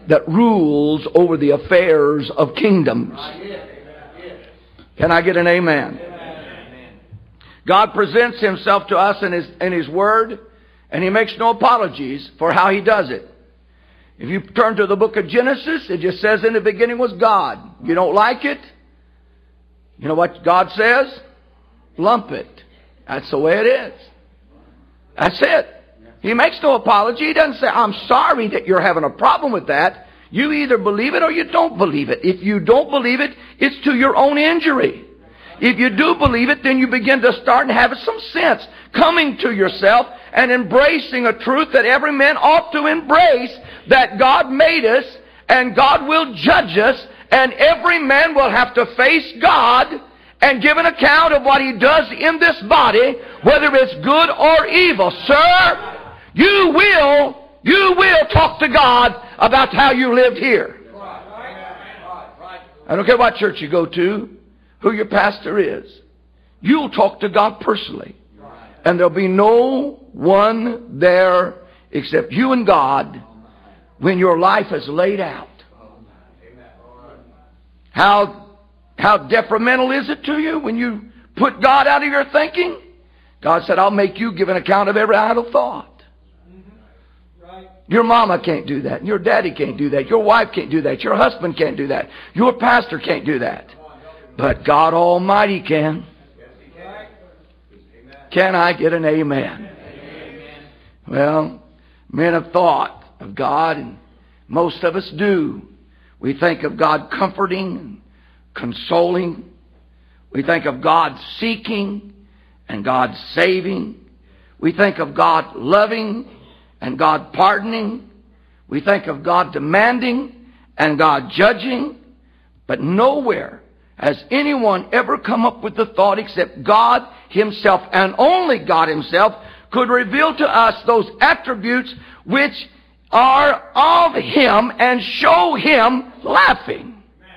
that rules over the affairs of kingdoms. Can I get an amen? God presents Himself to us in His Word, and He makes no apologies for how He does it. If you turn to the book of Genesis, it just says in the beginning was God. You don't like it? You know what God says? Lump it. That's the way it is. That's it. He makes no apology. He doesn't say, I'm sorry that you're having a problem with that. You either believe it or you don't believe it. If you don't believe it, it's to your own injury. If you do believe it, then you begin to start and have some sense, coming to yourself and embracing a truth that every man ought to embrace, that God made us and God will judge us, and every man will have to face God and give an account of what he does in this body, whether it's good or evil. Sir, you will talk to God about how you lived here. I don't care what church you go to, who your pastor is. You'll talk to God personally. And there'll be no one there except you and God when your life is laid out. How detrimental is it to you when you put God out of your thinking? God said, I'll make you give an account of every idle thought. Your mama can't do that. Your daddy can't do that. Your wife can't do that. Your husband can't do that. Your pastor can't do that. But God Almighty can. Can I get an amen? Well, men have thought of God, and most of us do. We think of God comforting and consoling. We think of God seeking and God saving. We think of God loving and God pardoning. We think of God demanding and God judging. But nowhere has anyone ever come up with the thought except God Himself, and only God Himself could reveal to us those attributes which are of Him and show Him laughing.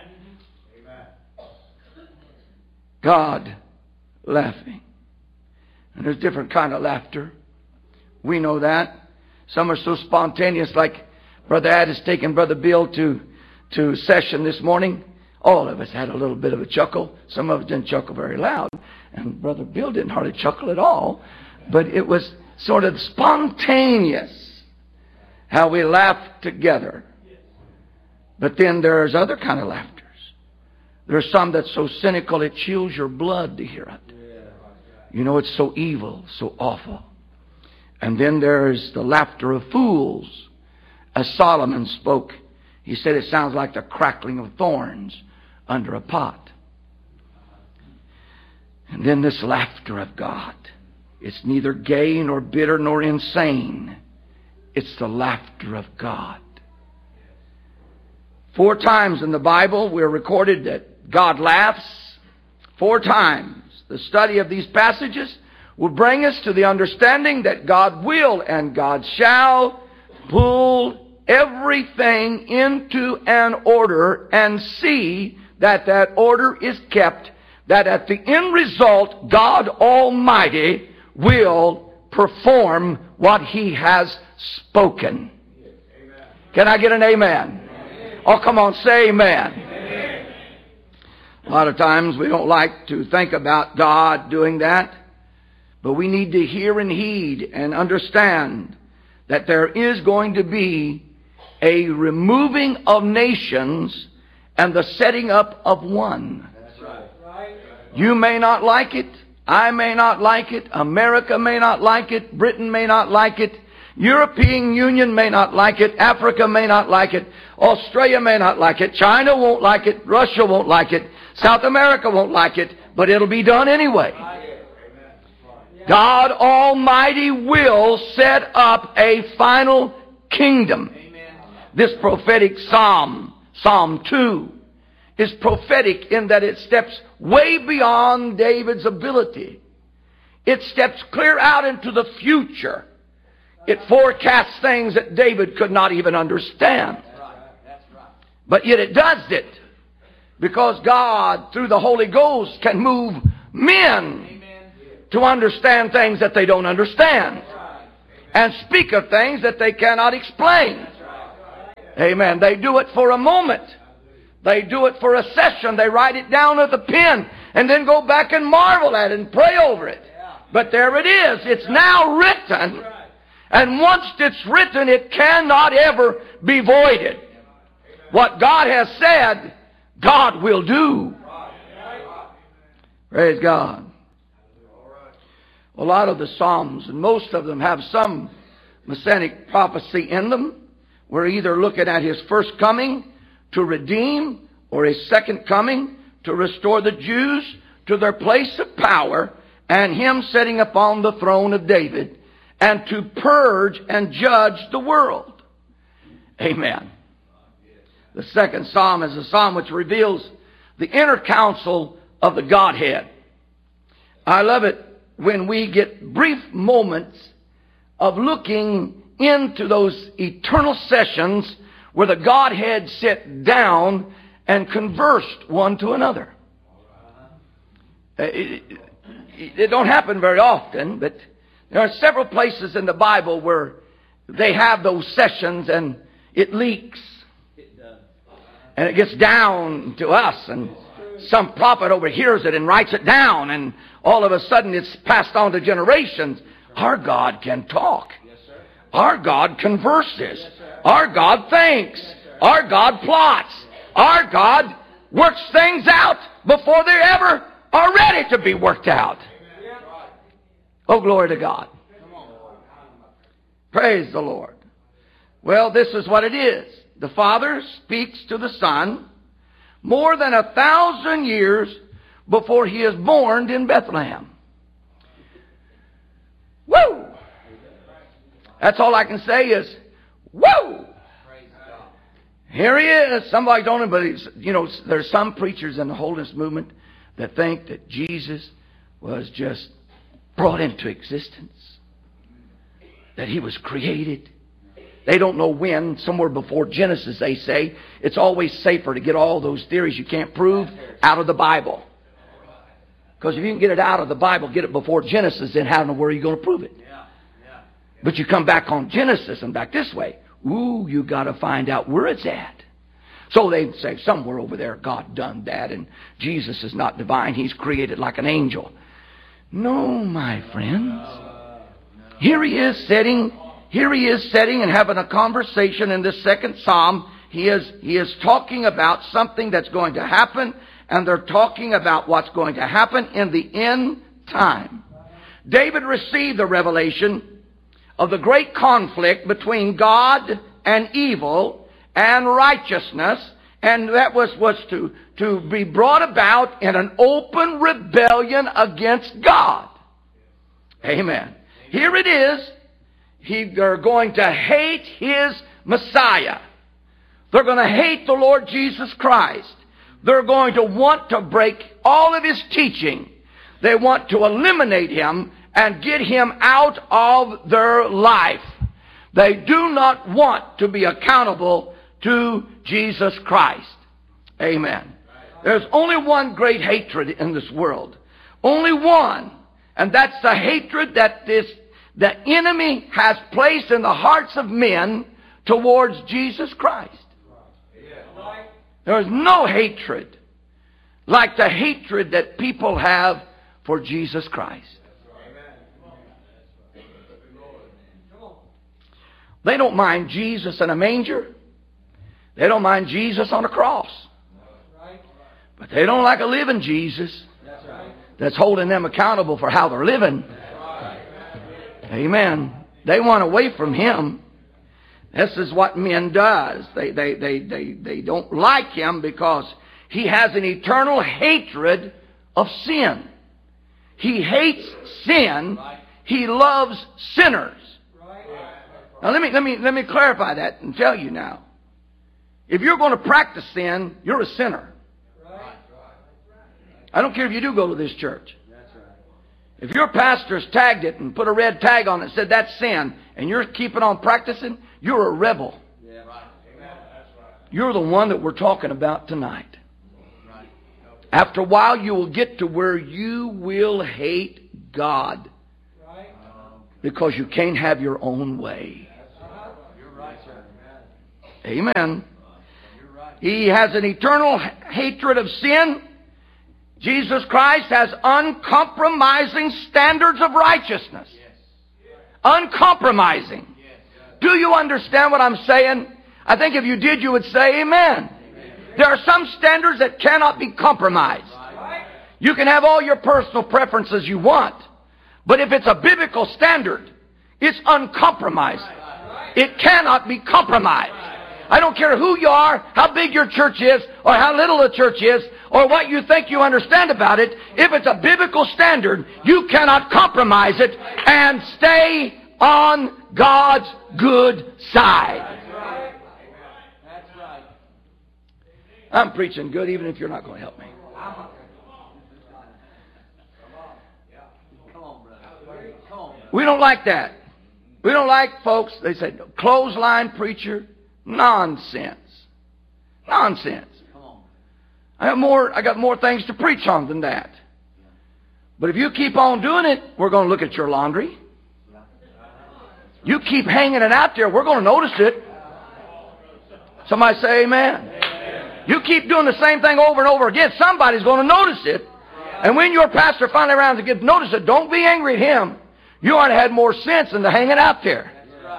God laughing. And there's different kind of laughter. We know that. Some are so spontaneous, like Brother Ad has taken Brother Bill to session this morning. All of us had a little bit of a chuckle. Some of us didn't chuckle very loud. And Brother Bill didn't hardly chuckle at all. But it was sort of spontaneous how we laughed together. But then there's other kind of laughters. There's some that's so cynical it chills your blood to hear it. You know, it's so evil, so awful. And then there's the laughter of fools. As Solomon spoke, he said it sounds like the crackling of thorns under a pot. And then this laughter of God. It's neither gay nor bitter nor insane. It's the laughter of God. 4 times in the Bible we're recorded that God laughs. 4 times. The study of these passages will bring us to the understanding that God will and God shall pull everything into an order and see that that order is kept, that at the end result God Almighty will perform what He has spoken. Amen. Can I get an amen? Amen. Oh, come on, say amen. Amen. A lot of times we don't like to think about God doing that, but we need to hear and heed and understand that there is going to be a removing of nations and the setting up of one. That's right. You may not like it. I may not like it. America may not like it. Britain may not like it. European Union may not like it. Africa may not like it. Australia may not like it. China won't like it. Russia won't like it. South America won't like it. But it'll be done anyway. God Almighty will set up a final kingdom. This prophetic psalm, Psalm 2, is prophetic in that it steps way beyond David's ability. It steps clear out into the future. It forecasts things that David could not even understand. But yet it does it because God, through the Holy Ghost, can move men to understand things that they don't understand and speak of things that they cannot explain. Amen. They do it for a moment. They do it for a session. They write it down with a pen and then go back and marvel at it and pray over it. But there it is. It's now written. And once it's written, it cannot ever be voided. What God has said, God will do. Praise God. A lot of the Psalms, and most of them, have some Messianic prophecy in them. We're either looking at His first coming to redeem, or His second coming to restore the Jews to their place of power, and Him sitting upon the throne of David, and to purge and judge the world. Amen. The second psalm is a psalm which reveals the inner counsel of the Godhead. I love it when we get brief moments of looking into those eternal sessions where the Godhead sit down and conversed one to another. It don't happen very often, but there are several places in the Bible where they have those sessions and it leaks. And it gets down to us, and some prophet overhears it and writes it down, and all of a sudden it's passed on to generations. Our God can talk. Our God converses. Our God thinks. Our God plots. Our God works things out before they ever are ready to be worked out. Oh, glory to God. Praise the Lord. Well, this is what it is. The Father speaks to the Son more than 1,000 years before He is born in Bethlehem. Woo! That's all I can say is, woo! Here He is. Somebody don't believe. You know, there's some preachers in the holiness movement that think that Jesus was just brought into existence, that He was created. They don't know when, somewhere before Genesis, they say. It's always safer to get all those theories you can't prove out of the Bible. Because if you can get it out of the Bible, get it before Genesis, then how in the world are you going to prove it? But you come back on Genesis and back this way. Ooh, you got to find out where it's at. So they say somewhere over there God done that, and Jesus is not divine. He's created like an angel. No, my friends. Here He is sitting and having a conversation in this second psalm. He is talking about something that's going to happen, and they're talking about what's going to happen in the end time. David received the revelation of the great conflict between God and evil and righteousness, and that was to be brought about in an open rebellion against God. Amen. Here it is. They're going to hate His Messiah. They're going to hate the Lord Jesus Christ. They're going to want to break all of His teaching. They want to eliminate Him and get Him out of their life. They do not want to be accountable to Jesus Christ. Amen. There's only one great hatred in this world. Only one. And that's the hatred that the enemy has placed in the hearts of men towards Jesus Christ. There is no hatred like the hatred that people have for Jesus Christ. They don't mind Jesus in a manger. They don't mind Jesus on a cross. But they don't like a living Jesus that's holding them accountable for how they're living. Amen. They want away from Him. This is what men does. They don't like Him because He has an eternal hatred of sin. He hates sin. He loves sinners. Now let me clarify that and tell you now. If you're going to practice sin, you're a sinner. I don't care if you do go to this church. If your pastor's tagged it and put a red tag on it and said that's sin, and you're keeping on practicing, you're a rebel. You're the one that we're talking about tonight. After a while, you will get to where you will hate God because you can't have your own way. Amen. He has an eternal hatred of sin. Jesus Christ has uncompromising standards of righteousness. Uncompromising. Do you understand what I'm saying? I think if you did, you would say amen. There are some standards that cannot be compromised. You can have all your personal preferences you want, but if it's a biblical standard, it's uncompromised. It cannot be compromised. I don't care who you are, how big your church is, or how little the church is, or what you think you understand about it. If it's a biblical standard, you cannot compromise it and stay on God's good side. That's right. I'm preaching good even if you're not going to help me. We don't like that. We don't like folks, they say, clothesline preacher. Nonsense. Nonsense. I got more things to preach on than that. But if you keep on doing it, we're going to look at your laundry. You keep hanging it out there, we're going to notice it. Somebody say amen. You keep doing the same thing over and over again, somebody's going to notice it. And when your pastor finally around to get notice it, don't be angry at him. You ought to have more sense than to hang it out there.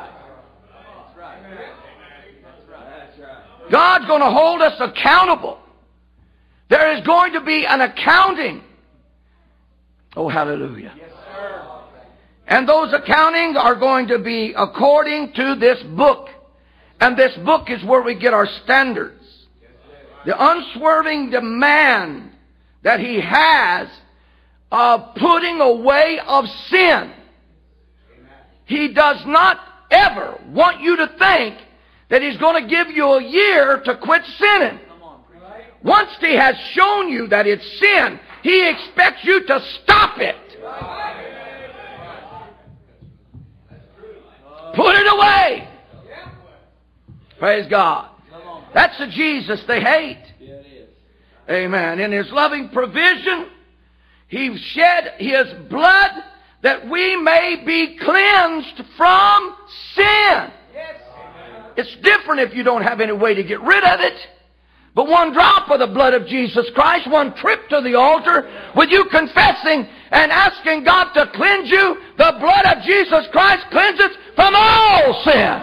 God's going to hold us accountable. There is going to be an accounting. Oh, hallelujah. And those accountings are going to be according to this book. And this book is where we get our standards. The unswerving demand that He has of putting away of sin. He does not ever want you to think that He's going to give you a year to quit sinning. Once He has shown you that it's sin, He expects you to stop it. Put it away. Praise God. That's the Jesus they hate. Amen. In His loving provision, He shed His blood that we may be cleansed from sin. It's different if you don't have any way to get rid of it. But one drop of the blood of Jesus Christ, one trip to the altar, with you confessing and asking God to cleanse you, the blood of Jesus Christ cleanses from all sin.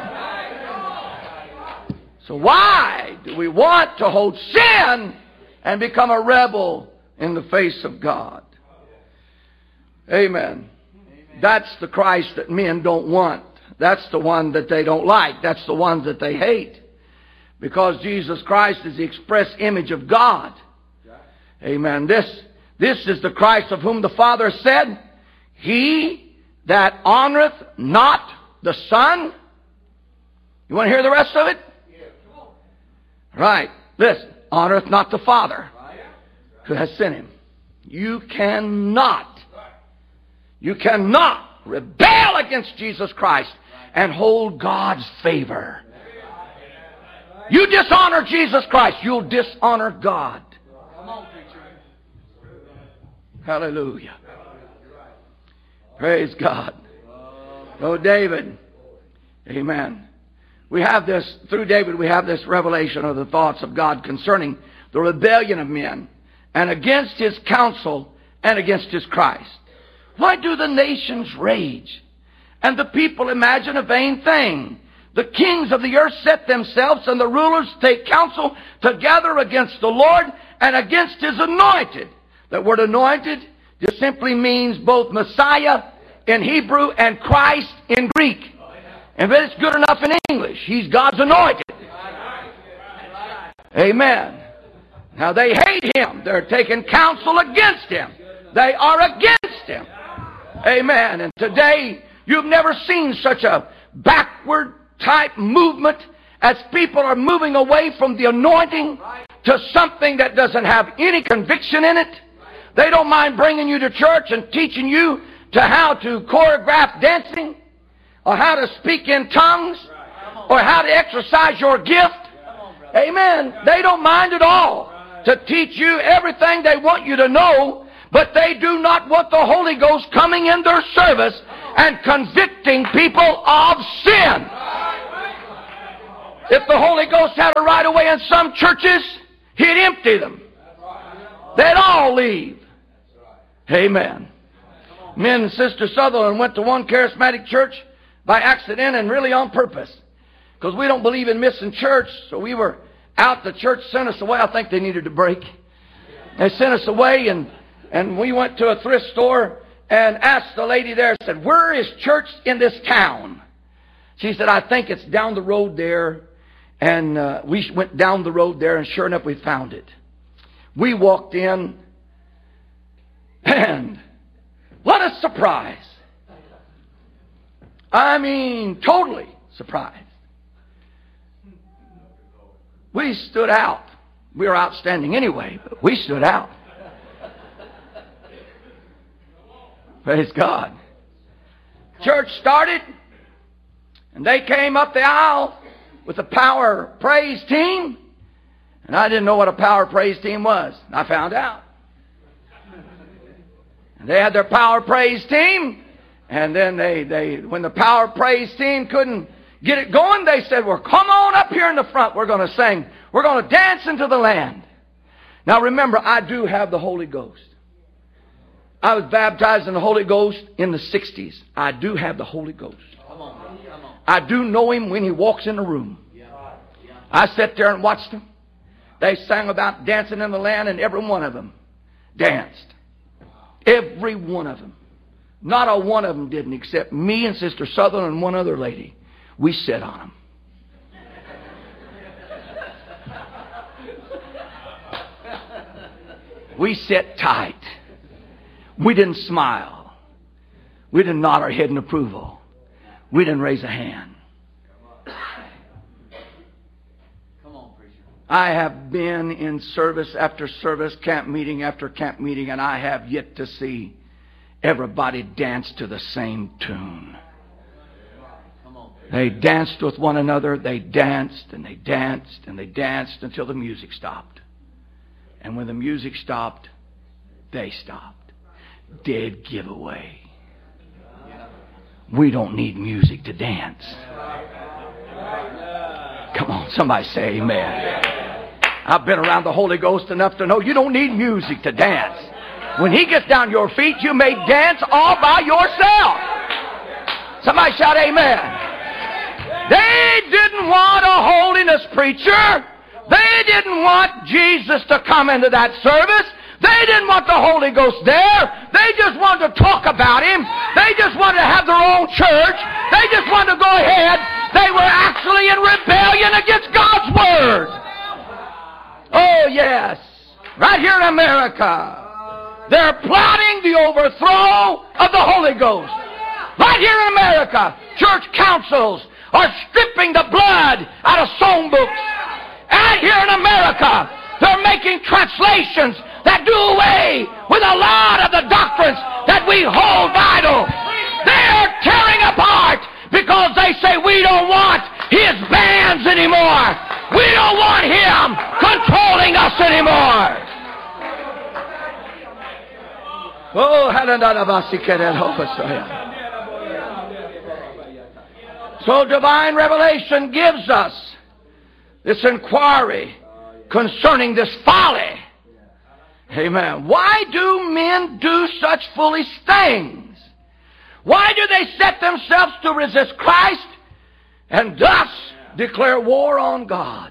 So why do we want to hold sin and become a rebel in the face of God? Amen. That's the Christ that men don't want. That's the one that they don't like. That's the one that they hate. Because Jesus Christ is the express image of God. Amen. This is the Christ of whom the Father said, He that honoreth not the Son. You want to hear the rest of it? Right. Listen. Honoreth not the Father who has sent Him. You cannot rebel against Jesus Christ and hold God's favor. You dishonor Jesus Christ, you'll dishonor God. Hallelujah. Praise God. Oh, David. Amen. We have this, through David, we have this revelation of the thoughts of God concerning the rebellion of men and against His counsel and against His Christ. Why do the nations rage and the people imagine a vain thing? The kings of the earth set themselves and the rulers take counsel together against the Lord and against His anointed. That word anointed just simply means both Messiah in Hebrew and Christ in Greek. And it's good enough in English. He's God's anointed. Amen. Now they hate Him. They're taking counsel against Him. They are against Him. Amen. And today you've never seen such a backward type movement as people are moving away from the anointing to something that doesn't have any conviction in it. They don't mind bringing you to church and teaching you to how to choreograph dancing, or how to speak in tongues, or how to exercise your gift. Amen. They don't mind at all to teach you everything they want you to know, but they do not want the Holy Ghost coming in their service and convicting people of sin. If the Holy Ghost had a right of way in some churches, He'd empty them. They'd all leave. Amen. Me and Sister Sutherland went to one charismatic church by accident and really on purpose. Because we don't believe in missing church, so we were out. The church sent us away. I think they needed a break. They sent us away, and we went to a thrift store and asked the lady there, said, "Where is church in this town?" She said, "I think it's down the road there." And we went down the road there, and sure enough, we found it. We walked in, and what a surprise. I mean, totally surprised. We stood out. We were outstanding anyway, but we stood out. Praise God. Church started, and they came up the aisle with a power praise team. And I didn't know what a power praise team was. I found out. And they had their power praise team. And then when the power praise team couldn't get it going, they said, "Well, come on up here in the front. We're going to sing. We're going to dance into the land." Now remember, I do have the Holy Ghost. I was baptized in the Holy Ghost in the 60s. I do have the Holy Ghost. I do know Him when He walks in the room. I sat there and watched them. They sang about dancing in the land, and every one of them danced. Every one of them. Not a one of them didn't, except me and Sister Sutherland and one other lady. We sat on them. We sat tight. We didn't smile. We didn't nod our head in approval. We didn't raise a hand. I have been in service after service, camp meeting after camp meeting, and I have yet to see everybody dance to the same tune. They danced with one another. They danced and they danced and they danced until the music stopped. And when the music stopped, they stopped. Dead giveaway. We don't need music to dance. Come on, somebody say amen. I've been around the Holy Ghost enough to know you don't need music to dance. When He gets down your feet, you may dance all by yourself. Somebody shout amen. They didn't want a holiness preacher. They didn't want Jesus to come into that service. They didn't want the Holy Ghost there. They just wanted to talk about Him. They just wanted to have their own church. They just wanted to go ahead. They were actually in rebellion against God's Word. Oh, yes. Right here in America. They're plotting the overthrow of the Holy Ghost. Right here in America, church councils are stripping the blood out of song books. And here in America, they're making translations that do away with a lot of the doctrines that we hold vital. They're tearing apart because they say we don't want His bands anymore. We don't want Him controlling us anymore. Oh, so divine revelation gives us this inquiry concerning this folly. Amen. Why do men do such foolish things? Why do they set themselves to resist Christ and thus declare war on God?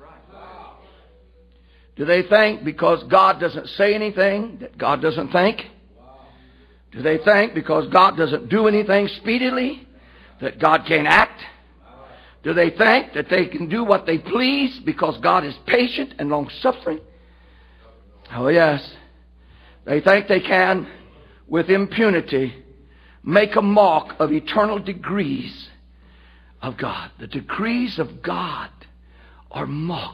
Do they think because God doesn't say anything that God doesn't think? Do they think because God doesn't do anything speedily that God can't act? Do they think that they can do what they please because God is patient and long-suffering? Oh, yes. They think they can, with impunity, make a mock of eternal degrees of God. The degrees of God are mocked.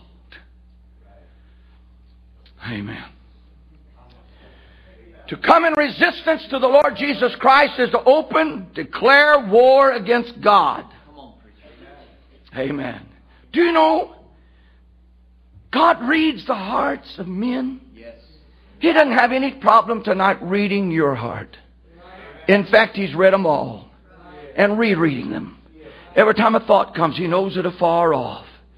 Amen. To come in resistance to the Lord Jesus Christ is to declare war against God. Amen. Do you know God reads the hearts of men? Yes. He doesn't have any problem tonight reading your heart. In fact, He's read them all and rereading them. Every time a thought comes, He knows it afar off.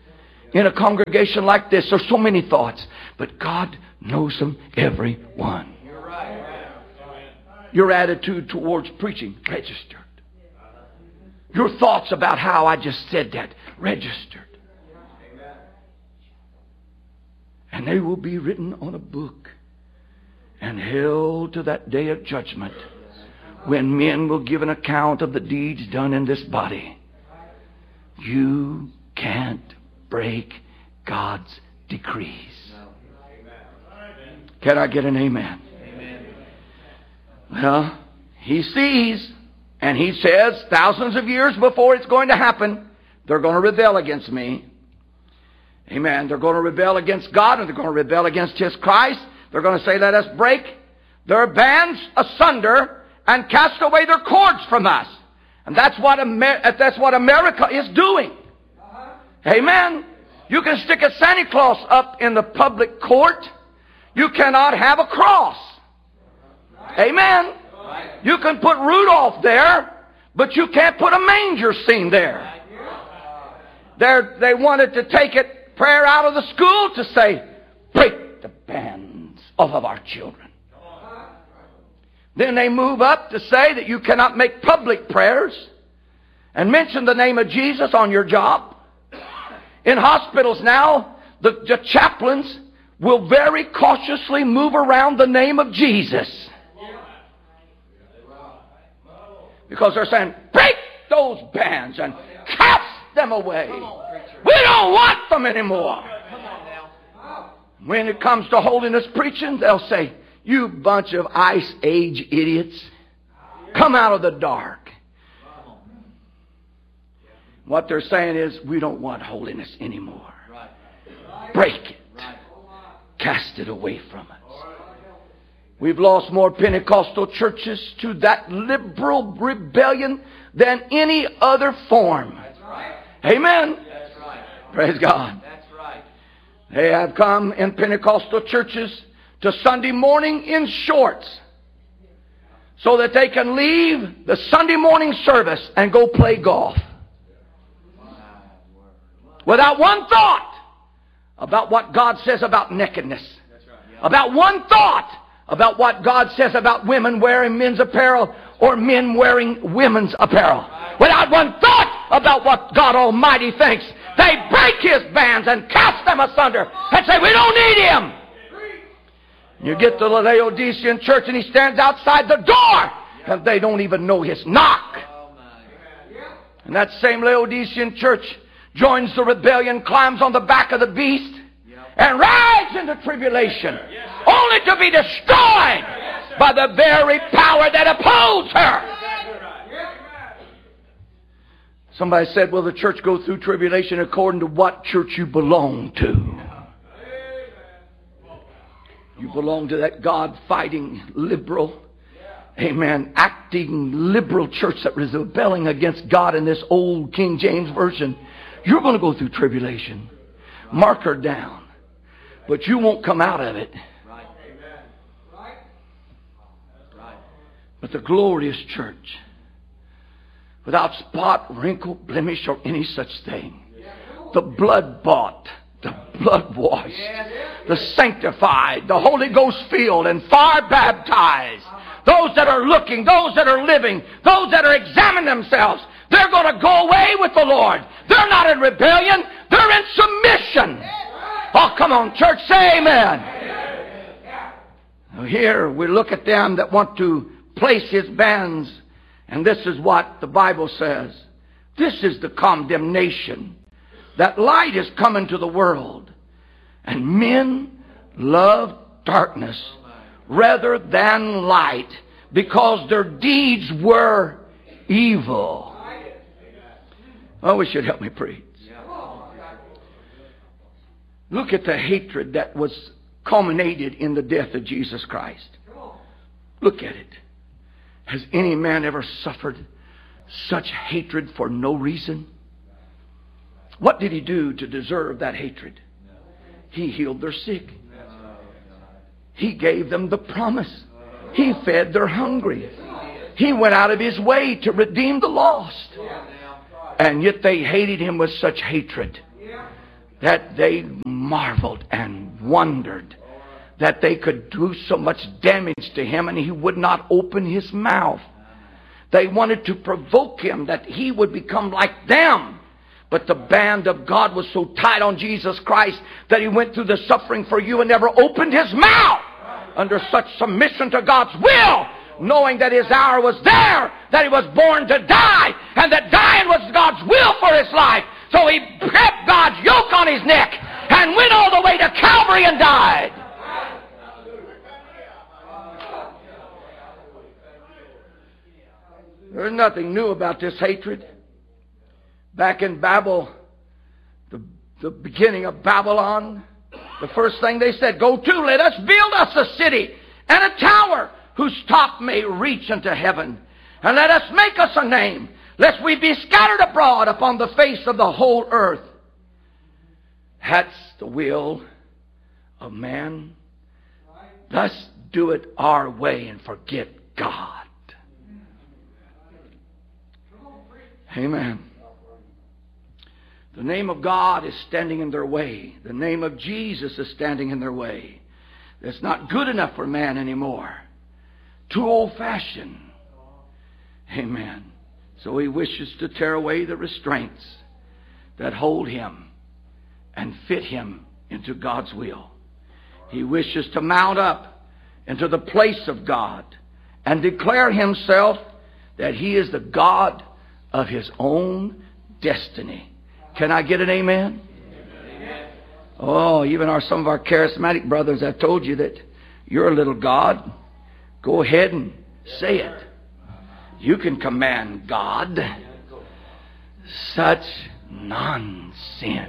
in a congregation like this. There's so many thoughts, but God knows them, every one. You're right. Your attitude towards preaching, registered. Your thoughts about how I just said that, registered. And they will be written on a book and held to that day of judgment when men will give an account of the deeds done in this body. You can't break God's decrees. Can I get an amen? Well, He sees, and He says thousands of years before it's going to happen, they're going to rebel against me. Amen. They're going to rebel against God, and they're going to rebel against His Christ. They're going to say, let us break their bands asunder and cast away their cords from us. And that's what America is doing. Amen. You can stick a Santa Claus up in the public court. You cannot have a cross. Amen. You can put Rudolph there, but you can't put a manger scene there. They wanted to take prayer out of the school to say, break the bands off of our children. Then they move up to say that you cannot make public prayers and mention the name of Jesus on your job. In hospitals now, the chaplains will very cautiously move around the name of Jesus. Because they're saying, break those bands and cast them away. We don't want them anymore. When it comes to holiness preaching, they'll say, you bunch of Ice Age idiots, come out of the dark. What they're saying is, we don't want holiness anymore. Break it. Cast it away from us. We've lost more Pentecostal churches to that liberal rebellion than any other form. Amen. Praise God. They have come in Pentecostal churches to Sunday morning in shorts so that they can leave the Sunday morning service and go play golf. Without one thought about what God says about nakedness. About one thought about what God says about women wearing men's apparel or men wearing women's apparel. Without one thought about what God Almighty thinks. They break His bands and cast them asunder and say, we don't need Him. You get to the Laodicean church and he stands outside the door and they don't even know His knock. And that same Laodicean church joins the rebellion, climbs on the back of the beast, and rides into tribulation, only to be destroyed by the very power that opposed her. Somebody said, will the church go through tribulation according to what church you belong to? You belong to that God-fighting, liberal, amen, acting liberal church that was rebelling against God in this old King James Version. You're going to go through tribulation. Mark her down. But you won't come out of it. But the glorious church, without spot, wrinkle, blemish, or any such thing. The blood-bought, the blood-washed, the sanctified, the Holy Ghost-filled, and fire-baptized. Those that are looking, those that are living, those that are examining themselves, they're going to go away with the Lord. They're not in rebellion. They're in submission. Oh, come on, church, say amen. Here we look at them that want to place His bands. And this is what the Bible says. This is the condemnation. That light is coming to the world. And men love darkness rather than light because their deeds were evil. Oh, we should help me preach. Look at the hatred that was culminated in the death of Jesus Christ. Look at it. Has any man ever suffered such hatred for no reason? What did He do to deserve that hatred? He healed their sick. He gave them the promise. He fed their hungry. He went out of His way to redeem the lost. And yet they hated Him with such hatred. that they marveled and wondered that they could do so much damage to him and he would not open his mouth. They wanted to provoke him that he would become like them. But the band of God was so tight on Jesus Christ that he went through the suffering for you and never opened his mouth under such submission to God's will, knowing that his hour was there, that he was born to die, and that dying was God's will for his life. So he kept God's yoke on his neck and went all the way to Calvary and died. There's nothing new about this hatred. Back in Babel, the beginning of Babylon, the first thing they said, go to, let us build us a city and a tower whose top may reach unto heaven. And let us make us a name, lest we be scattered abroad upon the face of the whole earth. That's the will of man. Let's do it our way and forget God. Amen. The name of God is standing in their way. The name of Jesus is standing in their way. It's not good enough for man anymore. Too old-fashioned. Amen. So he wishes to tear away the restraints that hold him and fit him into God's will. He wishes to mount up into the place of God and declare himself that he is the God of his own destiny. Can I get an amen? Amen. Oh, even some of our charismatic brothers have told you that you're a little God. Go ahead and say it. You can command God. Such nonsense.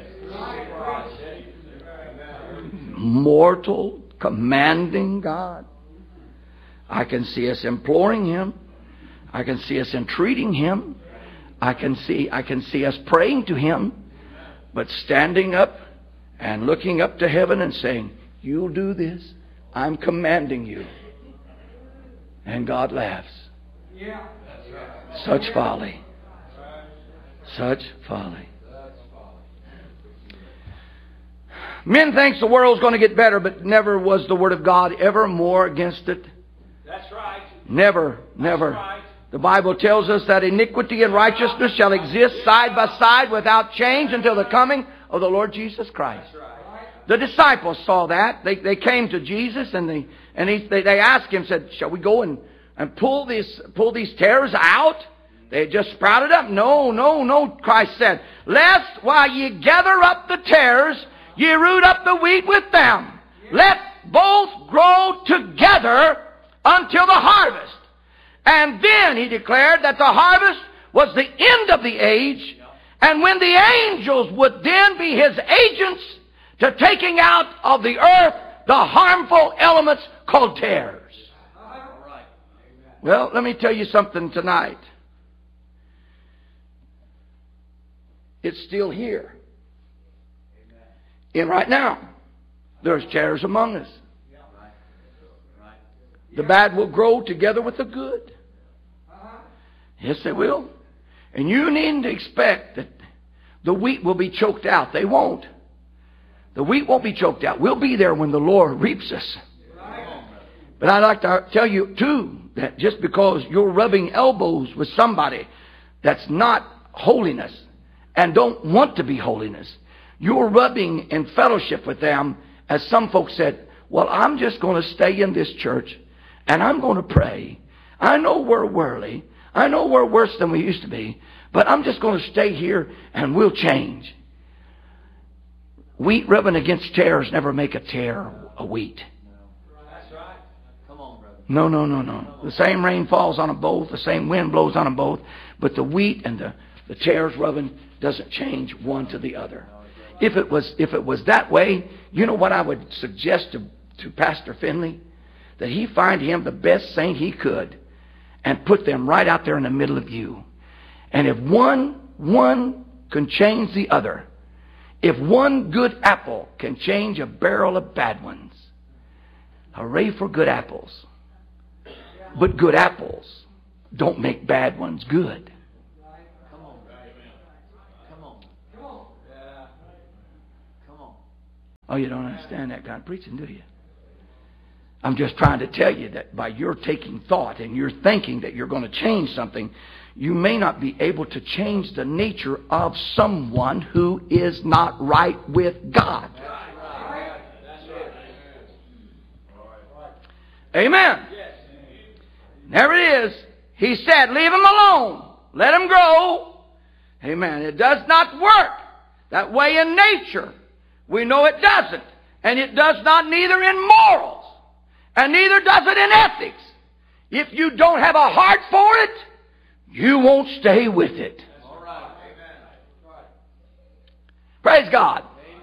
Mortal commanding God. I can see us imploring him. I can see us entreating him. I can see us praying to him, but standing up and looking up to heaven and saying, you'll do this. I'm commanding you. And God laughs. Such folly. Such folly. Men think the world's going to get better, but never was the Word of God ever more against it. That's right. Never. That's right. The Bible tells us that iniquity and righteousness shall exist side by side without change until the coming of the Lord Jesus Christ. The disciples saw that. They came to Jesus and they asked him, said, shall we go and pull these tares out? They had just sprouted up. No, Christ said, lest while ye gather up the tares, ye root up the wheat with them. Let both grow together until the harvest. And then he declared that the harvest was the end of the age, and when the angels would then be his agents to taking out of the earth the harmful elements called tares. Well, let me tell you something tonight. It's still here. And right now, there's tares among us. The bad will grow together with the good. Yes, they will. And you need to expect that the wheat will be choked out. They won't. The wheat won't be choked out. We'll be there when the Lord reaps us. But I'd like to tell you, too, that just because you're rubbing elbows with somebody that's not holiness and don't want to be holiness, you're rubbing in fellowship with them, as some folks said, well, I'm just going to stay in this church and I'm going to pray. I know we're worldly. I know we're worse than we used to be, but I'm just going to stay here and we'll change. Wheat rubbing against tares never make a tare a wheat. That's right. Come on, brother. No. The same rain falls on them both. The same wind blows on them both. But the wheat and the tares rubbing doesn't change one to the other. If it was that way, you know what I would suggest to Pastor Finley? That he find him the best saint he could and put them right out there in the middle of you. And if one can change the other, if one good apple can change a barrel of bad ones, hooray for good apples. But good apples don't make bad ones good. Oh, you don't understand that kind of preaching, do you? I'm just trying to tell you that by your taking thought and your thinking that you're going to change something, you may not be able to change the nature of someone who is not right with God. Amen. There it is. He said, leave him alone. Let him grow. Amen. It does not work that way in nature. We know it doesn't. And it does not neither in morals. And neither does it in ethics. If you don't have a heart for it, you won't stay with it. All right. Amen. Praise God.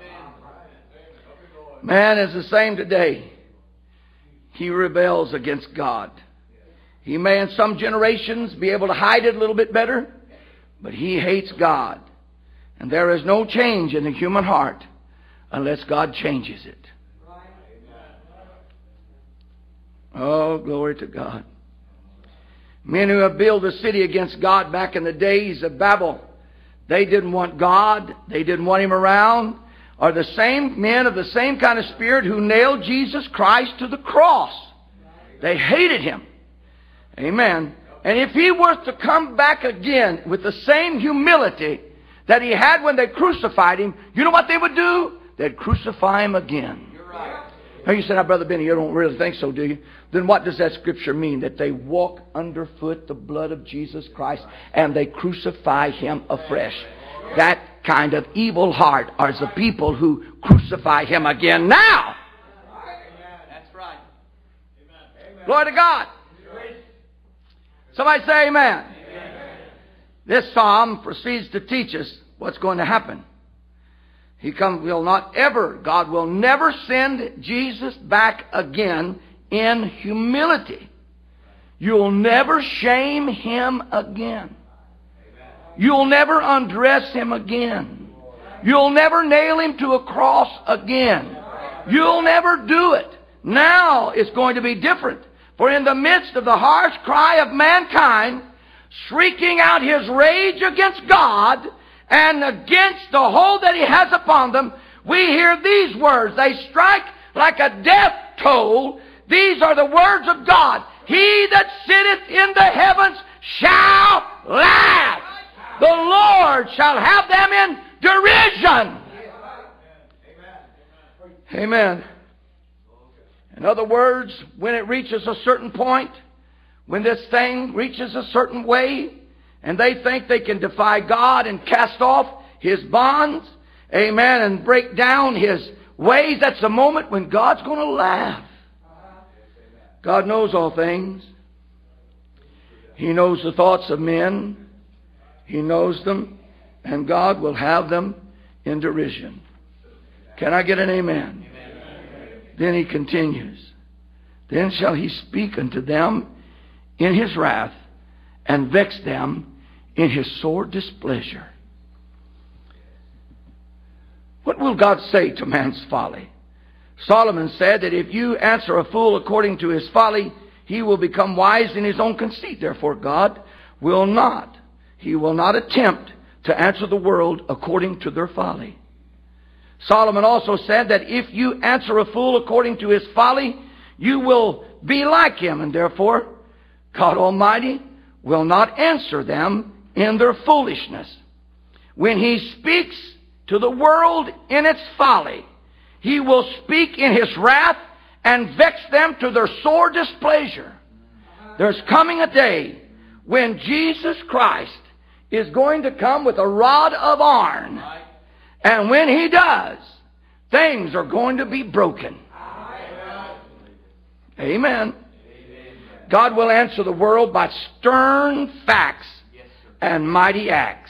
Amen. Man is the same today. He rebels against God. He may in some generations be able to hide it a little bit better, but he hates God. And there is no change in the human heart unless God changes it. Oh, glory to God. Men who have built a city against God back in the days of Babel, they didn't want God. They didn't want Him around. Are the same men of the same kind of spirit who nailed Jesus Christ to the cross. They hated Him. Amen. And if He were to come back again with the same humility that He had when they crucified Him, you know what they would do? They'd crucify Him again. You're right. Now you said, Brother Benny, you don't really think so, do you? Then what does that scripture mean? That they walk underfoot the blood of Jesus Christ and they crucify Him afresh. That kind of evil heart are the people who crucify Him again now. That's right. Glory to God. Somebody say amen. This psalm proceeds to teach us what's going to happen. God will never send Jesus back again in humility. You'll never shame Him again. You'll never undress Him again. You'll never nail Him to a cross again. You'll never do it. Now it's going to be different. For in the midst of the harsh cry of mankind, shrieking out his rage against God and against the hold that He has upon them, we hear these words. They strike like a death toll. These are the words of God. He that sitteth in the heavens shall laugh. The Lord shall have them in derision. Amen. In other words, when it reaches a certain point, when this thing reaches a certain way, and they think they can defy God and cast off His bonds, amen, and break down His ways, that's the moment when God's going to laugh. God knows all things. He knows the thoughts of men. He knows them, and God will have them in derision. Can I get an amen? Then He continues. Then shall He speak unto them in His wrath, and vex them in His sore displeasure. What will God say to man's folly? Solomon said that if you answer a fool according to his folly, he will become wise in his own conceit. Therefore God will not. He will not attempt to answer the world according to their folly. Solomon also said that if you answer a fool according to his folly, you will be like him. And therefore, God Almighty will not answer them in their foolishness. When He speaks to the world in its folly, He will speak in His wrath and vex them to their sore displeasure. There's coming a day when Jesus Christ is going to come with a rod of iron. And when He does, things are going to be broken. Amen. God will answer the world by stern facts and mighty acts.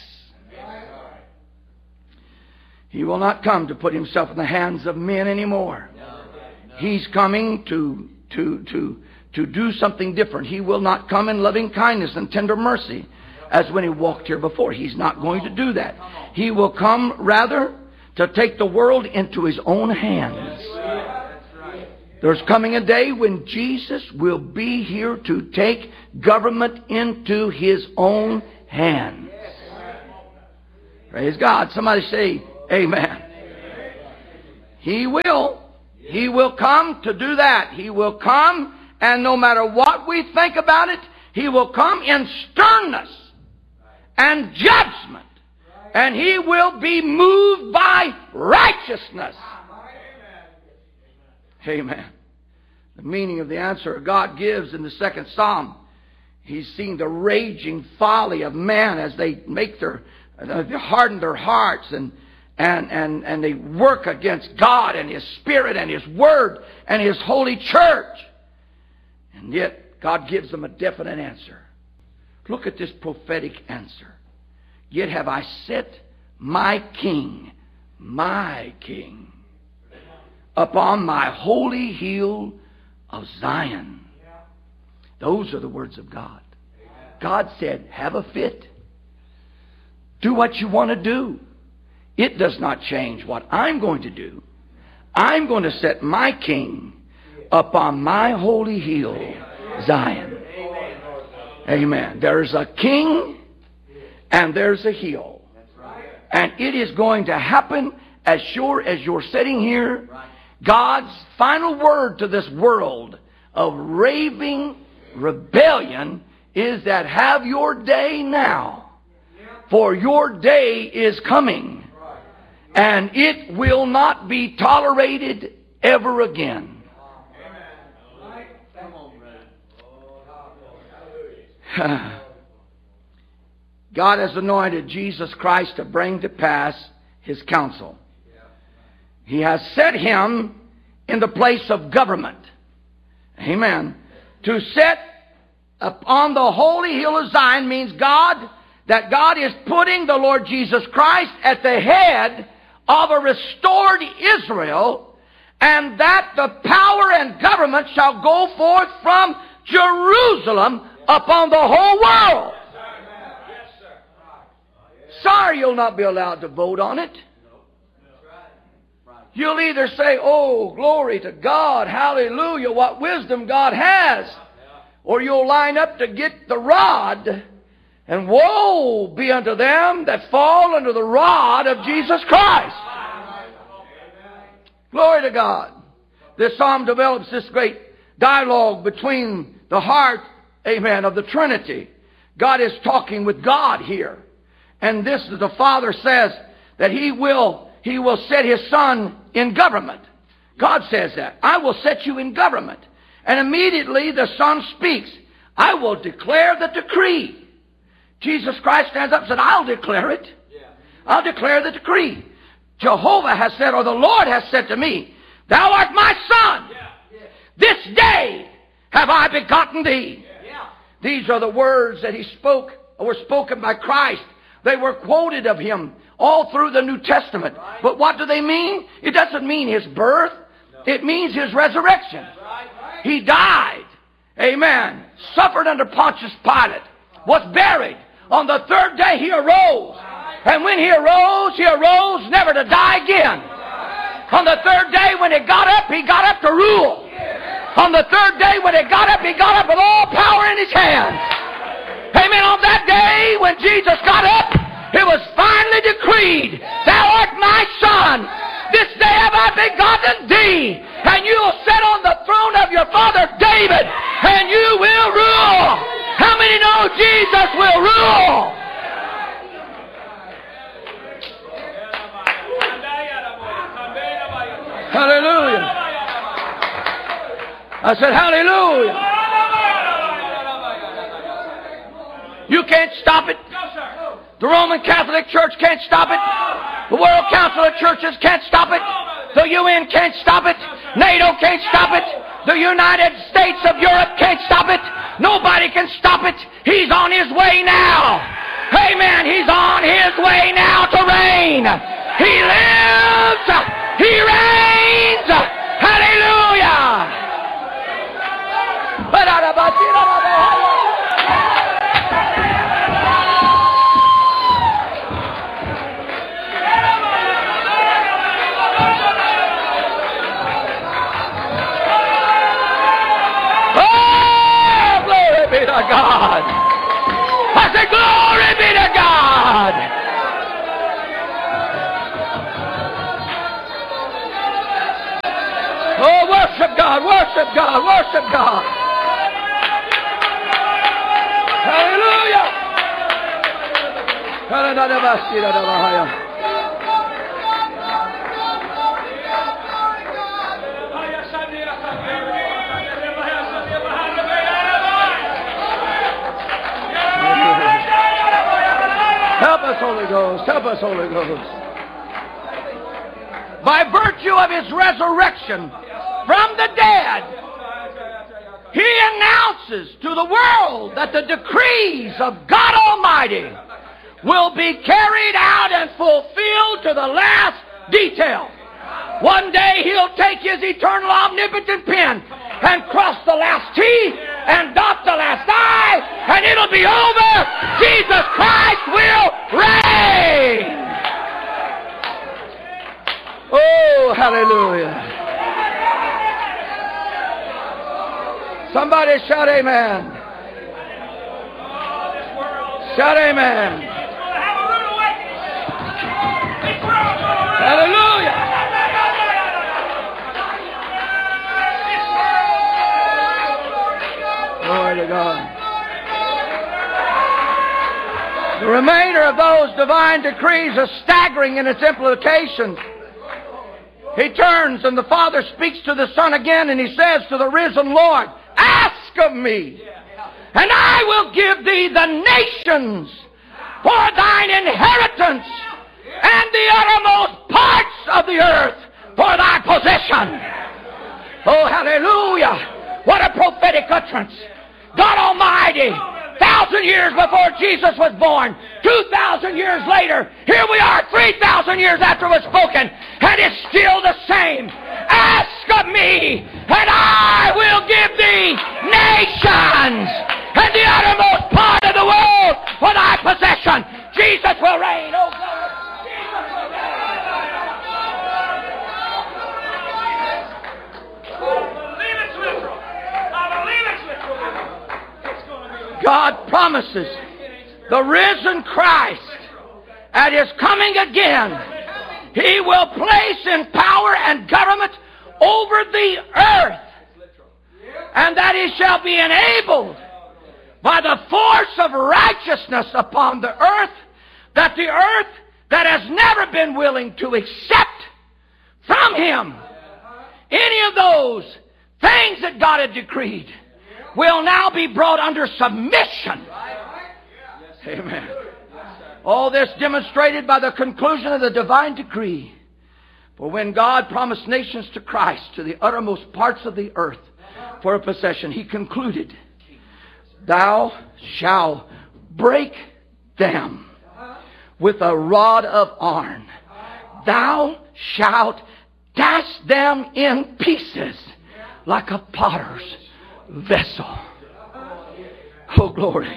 He will not come to put Himself in the hands of men anymore. He's coming to do something different. He will not come in loving kindness and tender mercy as when He walked here before. He's not going to do that. He will come rather to take the world into His own hands. There's coming a day when Jesus will be here to take government into His own hands. Praise God. Somebody say amen. He will. He will come to do that. He will come, and no matter what we think about it, He will come in sternness and judgment. And He will be moved by righteousness. Amen. The meaning of the answer God gives in the 2nd Psalm, He's seen the raging folly of man as they make they harden their hearts and they work against God and His Spirit and His Word and His holy church. And yet God gives them a definite answer. Look at this prophetic answer. Yet have I set my king, upon my holy hill of Zion. Those are the words of God. God said, have a fit. Do what you want to do. It does not change what I'm going to do. I'm going to set my king upon my holy hill, Zion. Amen. There's a king and there's a hill. And it is going to happen as sure as you're sitting here. God's final word to this world of raving rebellion is that have your day now, for your day is coming, and it will not be tolerated ever again. God has anointed Jesus Christ to bring to pass His counsel. He has set Him in the place of government. Amen. To set upon the holy hill of Zion means that God is putting the Lord Jesus Christ at the head of a restored Israel, and that the power and government shall go forth from Jerusalem upon the whole world. Sorry you'll not be allowed to vote on it. You'll either say, oh, glory to God, hallelujah, what wisdom God has. Or you'll line up to get the rod, and woe be unto them that fall under the rod of Jesus Christ. Glory to God. This psalm develops this great dialogue between the heart, amen, of the Trinity. God is talking with God here. And this is the Father says that He will set His Son in government. God says that. I will set you in government. And immediately the Son speaks. I will declare the decree. Jesus Christ stands up and said, I'll declare it. I'll declare the decree. Jehovah has said, or the Lord has said to me, Thou art my Son. This day have I begotten thee. These are the words that He spoke, or were spoken by Christ. They were quoted of Him all through the New Testament. But what do they mean? It doesn't mean His birth. It means His resurrection. He died. Amen. Suffered under Pontius Pilate. Was buried. On the third day He arose. And when He arose never to die again. On the third day when He got up to rule. On the third day when He got up with all power in His hands. Amen. On that day when Jesus got up, it was finally decreed, Thou art my Son. This day have I begotten thee. And you will sit on the throne of your father David. And you will rule. How many know Jesus will rule? Hallelujah. I said hallelujah. You can't stop it. The Roman Catholic Church can't stop it. The World Council of Churches can't stop it. The UN can't stop it. NATO can't stop it. The United States of Europe can't stop it. Nobody can stop it. He's on His way now. Amen. He's on His way now to reign. He lives. He reigns. Hallelujah. God. I say, glory be to God. Worship God, worship God, worship God. Hallelujah. Help us, Holy Ghost. Help us, Holy Ghost. By virtue of His resurrection from the dead, He announces to the world that the decrees of God Almighty will be carried out and fulfilled to the last detail. One day He'll take His eternal omnipotent pen and cross the last T and dot the last I, and it'll be over. Jesus Christ will reign. Oh, hallelujah. Somebody shout amen. Shout amen. Hallelujah. Glory to God. The remainder of those divine decrees are staggering in its implications. He turns and the Father speaks to the Son again, and He says to the risen Lord, ask of me, and I will give thee the nations for thine inheritance, and the uttermost parts of the earth for thy possession. Oh, hallelujah. What a prophetic utterance. God Almighty, 1,000 years before Jesus was born, 2,000 years later, here we are 3,000 years after it was spoken, and it's still the same. Ask of me, and I will give thee nations and the uttermost part of the world for thy possession. Jesus will reign. Oh, God. Jesus will reign. God promises the risen Christ at His coming again, He will place in power and government over the earth, and that He shall be enabled by the force of righteousness upon the earth, that the earth that has never been willing to accept from Him any of those things that God had decreed will now be brought under submission. Amen. All this demonstrated by the conclusion of the divine decree. For when God promised nations to Christ, to the uttermost parts of the earth for a possession, He concluded, thou shalt break them with a rod of iron. Thou shalt dash them in pieces like a potter's vessel. Oh, glory.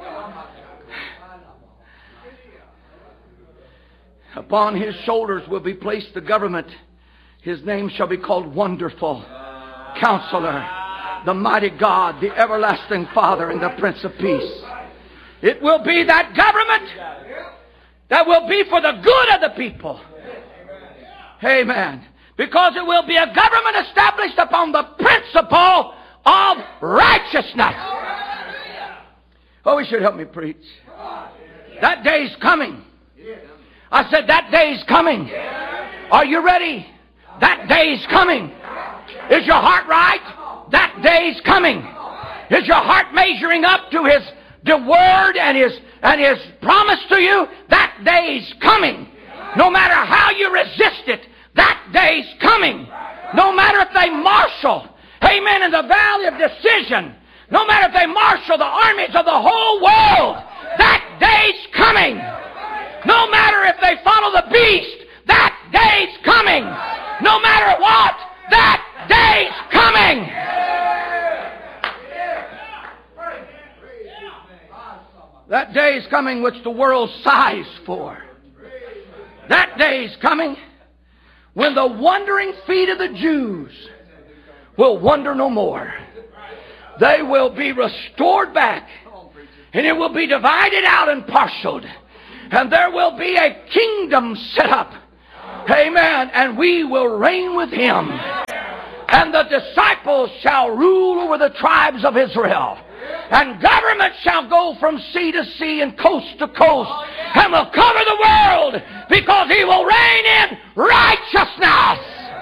Upon His shoulders will be placed the government. His name shall be called Wonderful Counselor, the Mighty God, the Everlasting Father, and the Prince of Peace. It will be that government that will be for the good of the people. Amen. Because it will be a government established upon the principle of righteousness. Oh, He should help me preach. That day's coming. I said that day's coming. Are you ready? That day's coming. Is your heart right? That day's coming. Is your heart measuring up to the word and his promise to you? That day's coming. No matter how you resist it, that day's coming. No matter if they marshal, amen, in the valley of decision, no matter if they marshal the armies of the whole world, that day's coming. No matter if they follow the beast, that day's coming. No matter what, that day's coming. That day's coming which the world sighs for. That day's coming when the wandering feet of the Jews will wander no more. They will be restored back, and it will be divided out and parceled, and there will be a kingdom set up. Amen. And we will reign with Him. And the disciples shall rule over the tribes of Israel. And government shall go from sea to sea and coast to coast, and will cover the world, because He will reign in righteousness.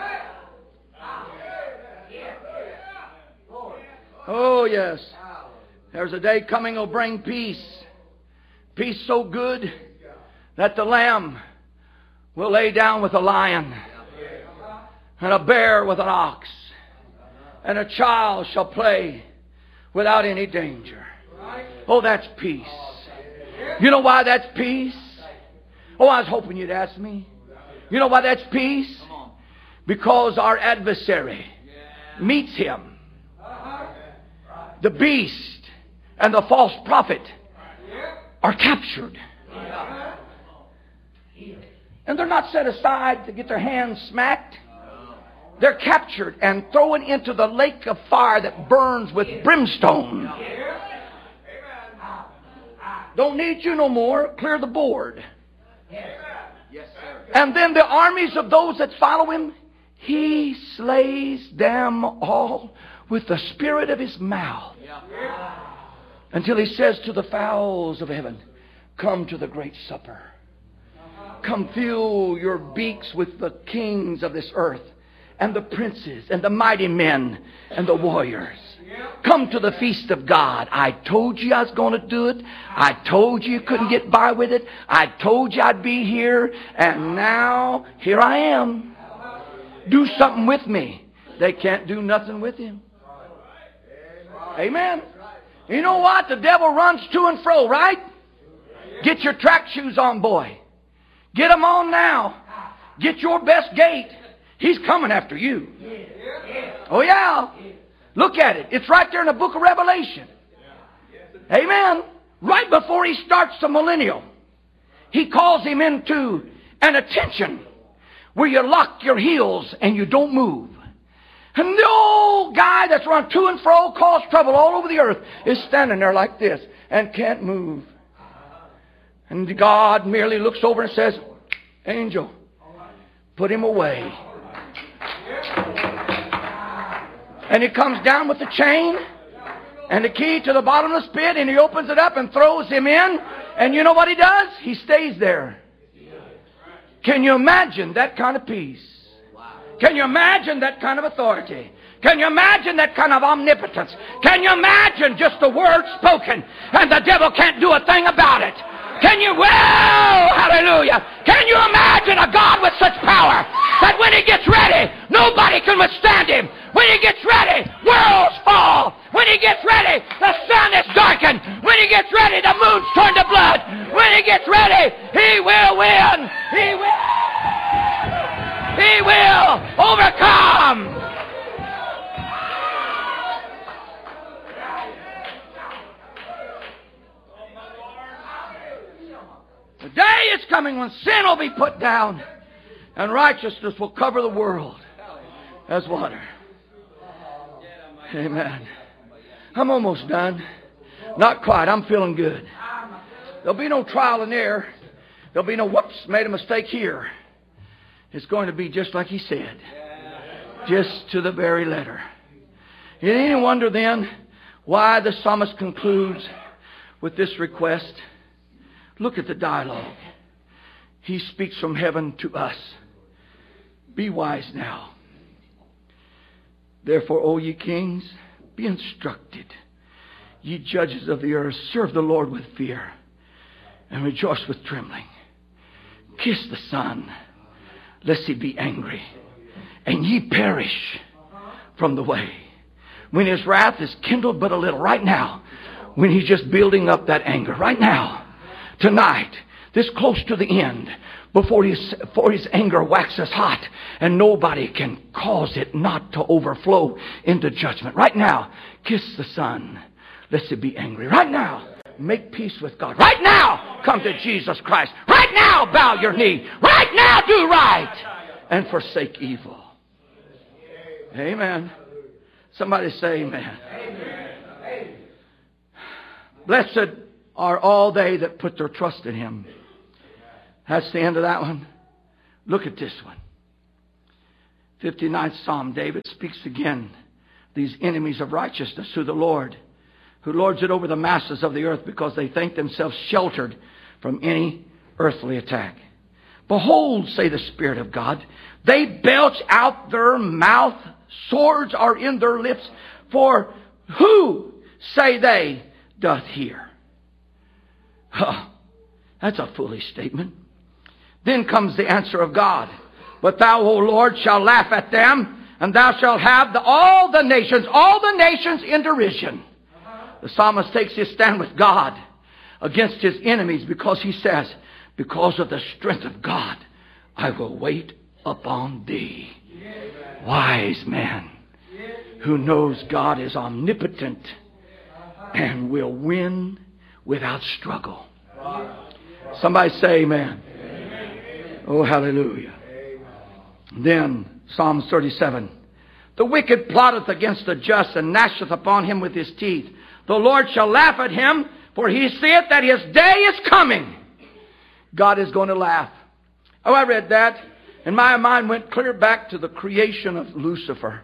Oh yes. There's a day coming will bring peace. Peace so good that the lamb will lay down with a lion, and a bear with an ox, and a child shall play without any danger. Oh, that's peace. You know why that's peace? Oh, I was hoping you'd ask me. You know why that's peace? Because our adversary meets Him. The beast and the false prophet are captured. And they're not set aside to get their hands smacked. They're captured and thrown into the lake of fire that burns with brimstone. Don't need you no more. Clear the board. And then the armies of those that follow Him, He slays them all with the spirit of His mouth. Until He says to the fowls of heaven, come to the great supper. Come fill your beaks with the kings of this earth, and the princes, and the mighty men, and the warriors. Come to the feast of God. I told you I was going to do it. I told you you couldn't get by with it. I told you I'd be here. And now, here I am. Do something with me. They can't do nothing with Him. Amen. You know what? The devil runs to and fro, right? Get your track shoes on, boy. Get them on now. Get your best gait. He's coming after you. Oh yeah. Look at it. It's right there in the book of Revelation. Amen. Right before He starts the millennial, He calls him into an attention where you lock your heels and you don't move. And the old guy that's run to and fro, caused trouble all over the earth, is standing there like this and can't move. And God merely looks over and says, angel, put him away. And he comes down with the chain and the key to the bottomless pit, and he opens it up and throws him in. And you know what he does? He stays there. Can you imagine that kind of peace? Can you imagine that kind of authority? Can you imagine that kind of omnipotence? Can you imagine just the word spoken and the devil can't do a thing about it? Can you, well, hallelujah, can you imagine a God with such power that when He gets ready, nobody can withstand Him? When He gets ready, worlds fall. When He gets ready, the sun is darkened. When He gets ready, the moon's turned to blood. When He gets ready, He will win. He will overcome. The day is coming when sin will be put down and righteousness will cover the world as water. Amen. I'm almost done. Not quite. I'm feeling good. There'll be no trial and error. There'll be no whoops, made a mistake here. It's going to be just like He said. Just to the very letter. It ain't any wonder then why the psalmist concludes with this request. Look at the dialogue. He speaks from heaven to us. Be wise now. Therefore, O ye kings, be instructed. Ye judges of the earth, serve the Lord with fear and rejoice with trembling. Kiss the Son, lest He be angry, and ye perish from the way. When His wrath is kindled but a little, right now, when He's just building up that anger, right now, tonight, this close to the end, before his anger waxes hot, and nobody can cause it not to overflow into judgment. Right now, kiss the Son, lest He be angry. Right now, make peace with God. Right now, come to Jesus Christ. Right now, bow your knee. Right now, do right and forsake evil. Amen. Somebody say amen. Amen. Blessed are all they that put their trust in Him. That's the end of that one. Look at this one. 59th Psalm, David speaks again. These enemies of righteousness who the Lord, who lords it over the masses of the earth because they think themselves sheltered from any earthly attack. Behold, say the Spirit of God, they belch out their mouth, swords are in their lips, for who, say they, doth hear? Huh, that's a foolish statement. Then comes the answer of God. But thou, O Lord, shalt laugh at them, and thou shalt have all the nations in derision. The psalmist takes his stand with God against his enemies because he says, because of the strength of God, I will wait upon thee. Wise man who knows God is omnipotent and will win without struggle. Somebody say amen. Oh, hallelujah. Then, Psalms 37. The wicked plotteth against the just and gnasheth upon him with his teeth. The Lord shall laugh at him, for he seeth that his day is coming. God is going to laugh. Oh, I read that, and my mind went clear back to the creation of Lucifer.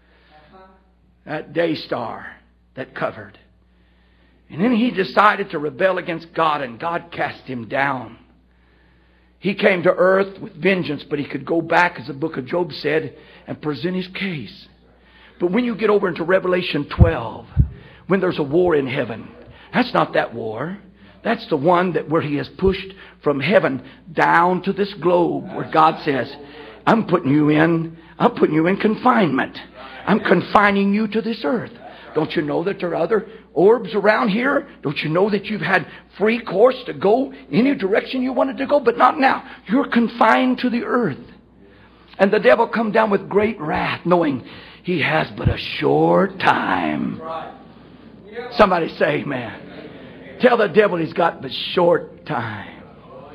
That day star that covered. And then he decided to rebel against God, and God cast him down. He came to earth with vengeance, but he could go back, as the book of Job said, and present his case. But when you get over into Revelation 12, when there's a war in heaven, that's not that war. That's the one where he is pushed from heaven down to this globe, where God says, I'm putting you in confinement. I'm confining you to this earth. Don't you know that there are other orbs around here? Don't you know that you've had free course to go any direction you wanted to go? But not now. You're confined to the earth. And the devil come down with great wrath, knowing he has but a short time. Somebody say amen. Tell the devil he's got but short time.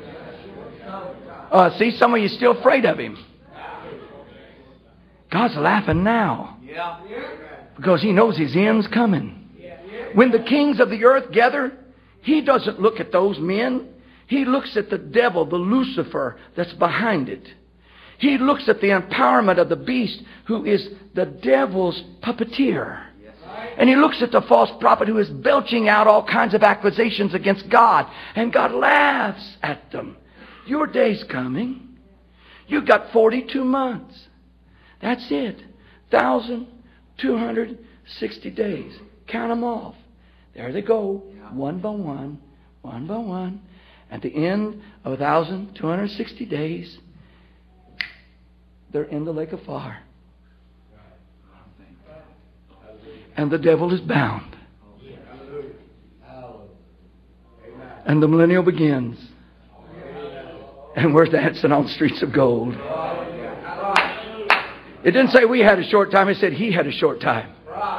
See, some of you still afraid of him. God's laughing now. Because he knows his end's coming. When the kings of the earth gather, he doesn't look at those men. He looks at the devil, the Lucifer that's behind it. He looks at the empowerment of the beast, who is the devil's puppeteer. And he looks at the false prophet who is belching out all kinds of accusations against God. And God laughs at them. Your day's coming. You've got 42 months. That's it. 1,260 days. Count them off. There they go. One by one. One by one. At the end of 1,260 days, they're in the lake of fire. And the devil is bound. And the millennial begins. And we're dancing on streets of gold. It didn't say we had a short time. It said he had a short time.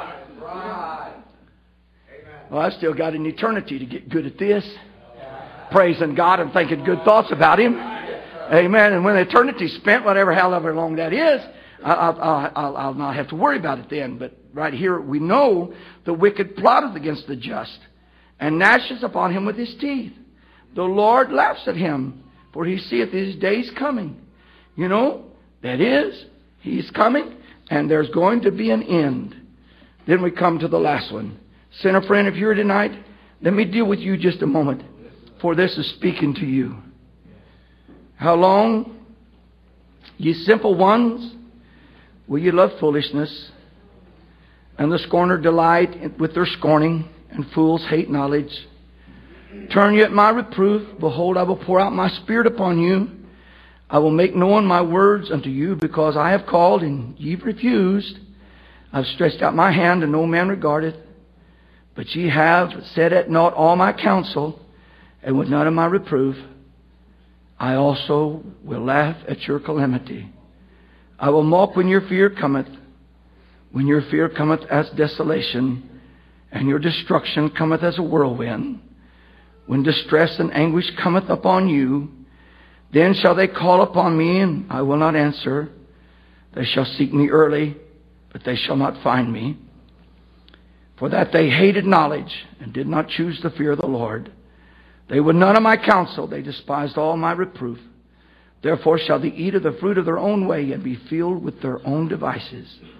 Well, I still got an eternity to get good at this. Praising God and thinking good thoughts about Him. Amen. And when eternity's spent, whatever, however long that is, I'll not have to worry about it then. But right here we know the wicked plotteth against the just and gnashes upon him with his teeth. The Lord laughs at him, for he seeth his days coming. You know, that is, he's coming, and there's going to be an end. Then we come to the last one. Sinner friend, if you're here tonight, let me deal with you just a moment, for this is speaking to you. How long, ye simple ones, will ye love foolishness, and the scorner delight with their scorning, and fools hate knowledge? Turn ye at my reproof. Behold, I will pour out my spirit upon you. I will make known my words unto you, because I have called, and ye refused. I have stretched out my hand, and no man regardeth. But ye have set at naught all my counsel, and with none of my reproof. I also will laugh at your calamity. I will mock when your fear cometh. When your fear cometh as desolation, and your destruction cometh as a whirlwind. When distress and anguish cometh upon you, then shall they call upon me, and I will not answer. They shall seek me early, but they shall not find me. For that they hated knowledge, and did not choose the fear of the Lord. They would none of my counsel. They despised all my reproof. Therefore shall they eat of the fruit of their own way and be filled with their own devices.